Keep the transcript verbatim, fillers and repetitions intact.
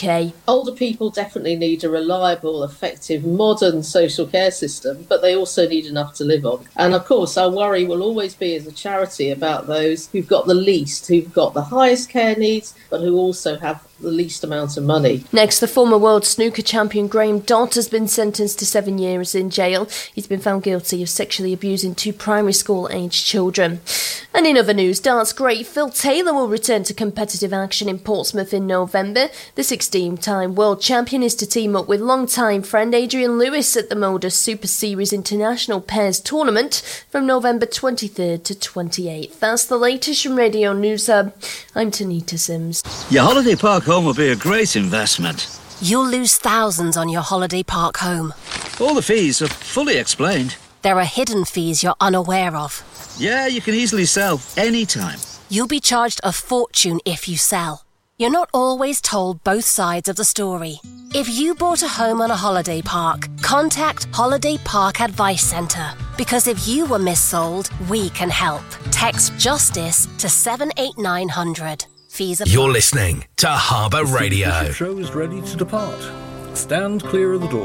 K. Older people definitely need a reliable, effective, modern social care system, but they also need enough to live on. And of course, our worry will always be as a charity about those who've got the least, who've got the highest care needs, but who also have the least amount of money. Next, the former world snooker champion Graham Dodd has been sentenced to seven years in jail. He's been found guilty of sexually abusing two primary school-aged children. And in other news, darts great Phil Taylor will return to competitive action in Portsmouth in November. The sixteen-time world champion is to team up with longtime friend Adrian Lewis at the Modus Super Series International Pairs Tournament from November twenty-third to twenty-eighth. That's the latest from Radio News Hub. I'm Tanita Sims. Your holiday park home will be a great investment. You'll lose thousands on your holiday park home. All the fees are fully explained. There are hidden fees you're unaware of. Yeah, you can easily sell anytime. You'll be charged a fortune if you sell. You're not always told both sides of the story. If you bought a home on a holiday park, contact Holiday Park Advice Centre. Because if you were missold, we can help. Text JUSTICE to seven eight nine hundred. Fees apply. You're listening to Harbour Radio. The show is ready to depart. Stand clear of the door.